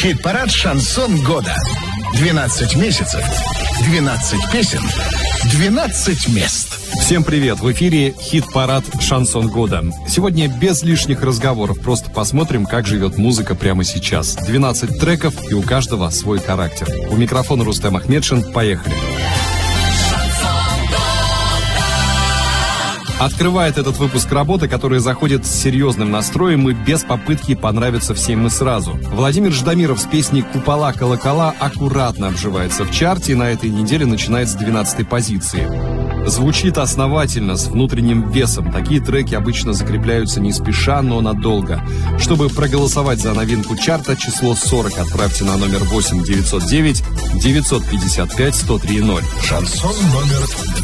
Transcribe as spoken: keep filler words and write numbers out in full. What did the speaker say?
Хит-парад «Шансон года». двенадцать месяцев, двенадцать песен, двенадцать мест. Всем привет! В эфире хит-парад «Шансон года». Сегодня без лишних разговоров. Просто посмотрим, как живет музыка прямо сейчас. двенадцать треков, и у каждого свой характер. У микрофона Рустем Ахмедшин. Поехали! Открывает этот выпуск работа, которая заходит с серьезным настроем и без попытки понравиться всем и сразу. Владимир Ждамиров с песней «Купола, колокола» аккуратно обживается в чарте и на этой неделе начинает с двенадцатой позиции. Звучит основательно, с внутренним весом. Такие треки обычно закрепляются не спеша, но надолго. Чтобы проголосовать за новинку чарта, число сорок отправьте на номер восемь девятьсот девять девятьсот пятьдесят пять сто три ноль. Шансон номер